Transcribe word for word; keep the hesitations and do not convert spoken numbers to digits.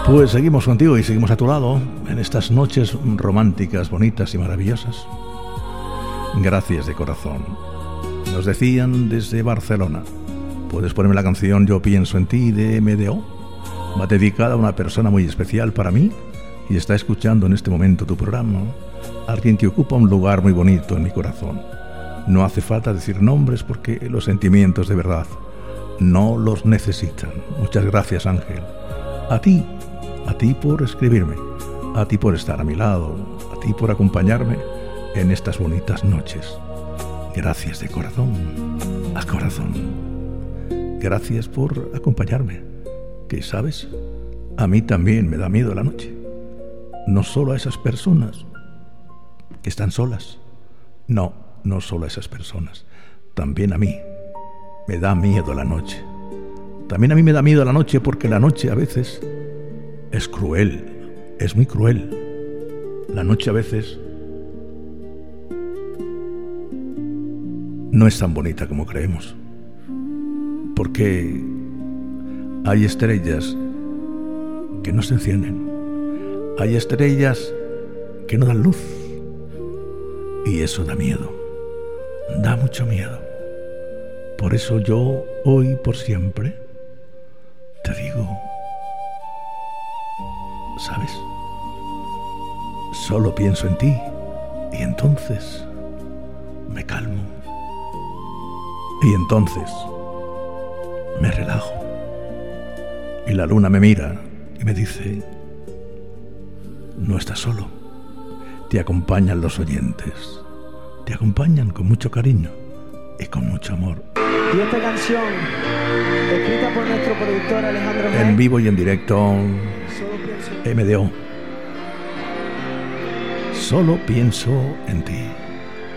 Pues seguimos contigo y seguimos a tu lado en estas noches románticas, bonitas y maravillosas. Gracias de corazón. Nos decían desde Barcelona: puedes ponerme la canción Yo pienso en ti de M D O. Va dedicada a una persona muy especial para mí y está escuchando en este momento tu programa. Alguien que ocupa un lugar muy bonito en mi corazón. No hace falta decir nombres porque los sentimientos de verdad no los necesitan. Muchas gracias, Ángel. A ti, a ti por escribirme, a ti por estar a mi lado, a ti por acompañarme en estas bonitas noches. Gracias de corazón a corazón. Gracias por acompañarme. Que, ¿sabes? A mí también me da miedo la noche. No solo a esas personas que están solas. No, no solo a esas personas. También a mí me da miedo la noche. También a mí me da miedo la noche porque la noche a veces es cruel. Es muy cruel. La noche a veces no es tan bonita como creemos. Porque hay estrellas que no se encienden. Hay estrellas que no dan luz. Y eso da miedo. Da mucho miedo. Por eso yo, hoy por siempre, te digo, ¿sabes? Solo pienso en ti y entonces me calmo. Y entonces me relajo. Y la luna me mira y me dice: no estás solo. Te acompañan los oyentes. Te acompañan con mucho cariño y con mucho amor. Y esta canción, escrita por nuestro productor Alejandro G. En vivo y en directo, M D O. Solo pienso en ti.